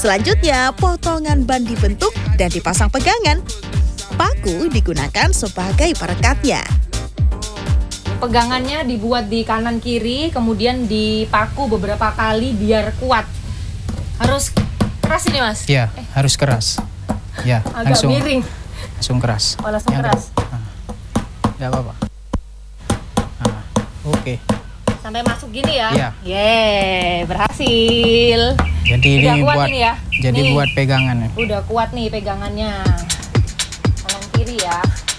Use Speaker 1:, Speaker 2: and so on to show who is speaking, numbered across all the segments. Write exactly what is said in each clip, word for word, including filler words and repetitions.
Speaker 1: Selanjutnya, potongan ban dibentuk dan dipasang pegangan. Paku digunakan sebagai perekatnya.
Speaker 2: Pegangannya dibuat di kanan kiri, kemudian dipaku beberapa kali biar kuat. Harus keras ini, Mas?
Speaker 3: Iya, eh. harus keras. Ya,
Speaker 2: agak
Speaker 3: langsung
Speaker 2: miring.
Speaker 3: Langsung keras.
Speaker 2: Oh, langsung
Speaker 3: Yang
Speaker 2: keras.
Speaker 3: Nah, nggak apa-apa. Nah, oke. Okay.
Speaker 2: Sampai masuk gini ya?
Speaker 3: Iya.
Speaker 2: Yeay, berhasil.
Speaker 3: Jadi
Speaker 2: udah
Speaker 3: ini
Speaker 2: kuat
Speaker 3: buat
Speaker 2: ini ya?
Speaker 3: Jadi
Speaker 2: nih,
Speaker 3: buat pegangannya.
Speaker 2: Udah kuat nih pegangannya. Kanan kiri ya.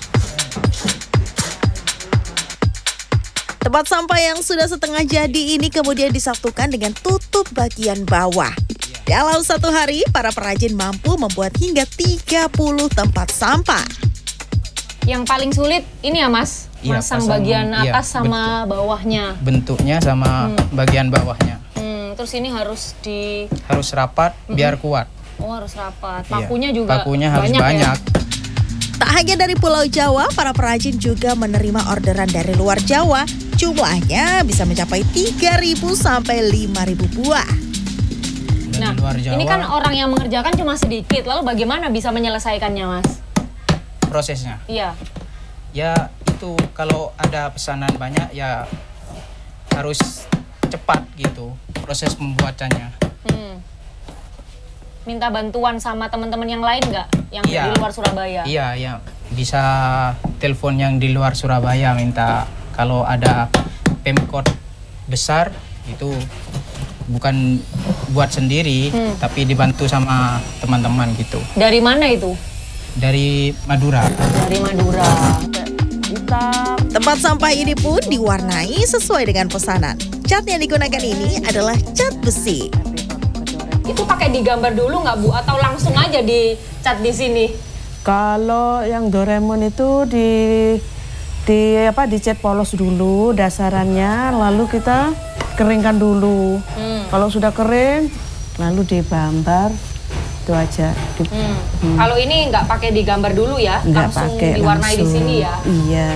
Speaker 1: Tempat sampah yang sudah setengah jadi ini kemudian disatukan dengan tutup bagian bawah. Dalam satu hari, para perajin mampu membuat hingga tiga puluh tempat sampah.
Speaker 2: Yang paling sulit ini ya, Mas?
Speaker 3: Iya,
Speaker 2: Masang
Speaker 3: pasang,
Speaker 2: bagian
Speaker 3: iya,
Speaker 2: atas sama
Speaker 3: bentuk,
Speaker 2: bawahnya.
Speaker 3: Bentuknya sama hmm. bagian bawahnya.
Speaker 2: Hmm, terus ini harus di...
Speaker 3: Harus rapat mm-hmm. biar kuat.
Speaker 2: Oh, harus rapat.
Speaker 3: Iya.
Speaker 2: Pakunya juga
Speaker 3: Pakunya harus
Speaker 2: banyak,
Speaker 3: banyak.
Speaker 2: Ya?
Speaker 1: Tak hanya dari Pulau Jawa, para perajin juga menerima orderan dari luar Jawa. Jumlahnya bisa mencapai tiga ribu sampai lima ribu buah.
Speaker 3: Dari
Speaker 2: nah,
Speaker 3: luar Jawa,
Speaker 2: ini kan orang yang mengerjakan cuma sedikit. Lalu bagaimana bisa menyelesaikannya, Mas?
Speaker 3: Prosesnya?
Speaker 2: Iya.
Speaker 3: Ya, itu kalau ada pesanan banyak ya harus cepat gitu proses pembuatannya.
Speaker 2: Hmm. Minta bantuan sama teman-teman yang lain nggak? Yang
Speaker 3: iya,
Speaker 2: di luar Surabaya?
Speaker 3: Iya, ya. Bisa telepon yang di luar Surabaya minta kalau ada Pemkot besar itu bukan buat sendiri, hmm. tapi dibantu sama teman-teman gitu.
Speaker 2: Dari mana itu?
Speaker 3: Dari Madura.
Speaker 2: Dari Madura.
Speaker 1: Tempat sampah ini pun diwarnai sesuai dengan pesanan. Cat yang digunakan ini adalah cat besi.
Speaker 2: Itu pakai digambar dulu nggak, Bu? Atau langsung aja dicat di sini?
Speaker 4: Kalau yang Doraemon itu di di apa dicat polos dulu dasarannya, lalu kita keringkan dulu. Hmm. Kalau sudah kering, lalu dibambar. Itu aja.
Speaker 2: Hmm. Hmm. Kalau ini nggak pakai digambar dulu ya,
Speaker 4: nggak
Speaker 2: langsung
Speaker 4: pakai,
Speaker 2: diwarnai
Speaker 4: langsung.
Speaker 2: Di sini ya.
Speaker 4: Iya.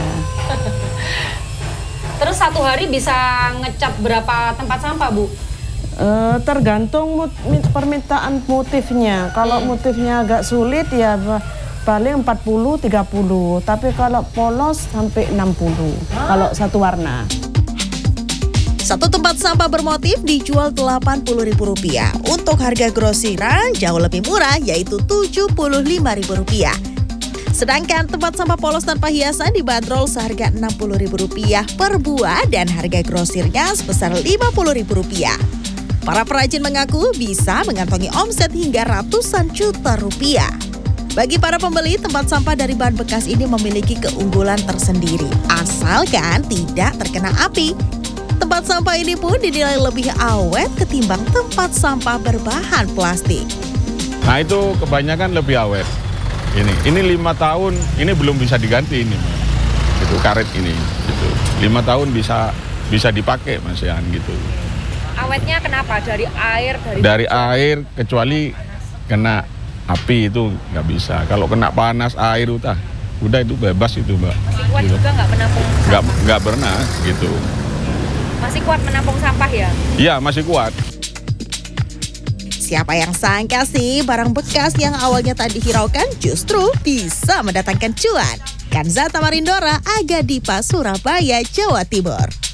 Speaker 2: Terus satu hari bisa ngecat berapa tempat sampah, Bu?
Speaker 4: Uh, tergantung mut, permintaan motifnya. Kalau hmm. motifnya agak sulit ya paling empat puluh tiga puluh, tapi kalau polos sampai enam puluh. Hah? Kalau satu warna.
Speaker 1: Satu tempat sampah bermotif dijual delapan puluh ribu rupiah. Untuk harga grosiran jauh lebih murah, yaitu tujuh puluh lima ribu rupiah. Sedangkan tempat sampah polos tanpa hiasan dibanderol seharga enam puluh ribu rupiah per buah dan harga grosirnya sebesar lima puluh ribu rupiah. Para perajin mengaku bisa mengantongi omset hingga ratusan juta rupiah. Bagi para pembeli, tempat sampah dari bahan bekas ini memiliki keunggulan tersendiri, asalkan tidak terkena api. Tempat sampah ini pun dinilai lebih awet ketimbang tempat sampah berbahan plastik.
Speaker 5: Nah itu kebanyakan lebih awet. Ini, ini lima tahun, ini belum bisa diganti ini, itu karet ini. Gitu. Lima tahun bisa bisa dipakai Mas Yan gitu.
Speaker 2: Awetnya kenapa? Dari air? Dari,
Speaker 5: dari air, kecuali kena api itu nggak bisa. Kalau kena panas air udah, udah itu bebas itu Mbak.
Speaker 2: Masih kuat
Speaker 5: gitu.
Speaker 2: Juga nggak menampung sampah?
Speaker 5: Nggak, nggak pernah gitu.
Speaker 2: Masih kuat menampung sampah ya?
Speaker 5: Iya masih kuat.
Speaker 1: Siapa yang sangka sih barang bekas yang awalnya tak dihiraukan justru bisa mendatangkan cuan. Kanza Tamarindora, Aga Dipa, Surabaya, Jawa Timur.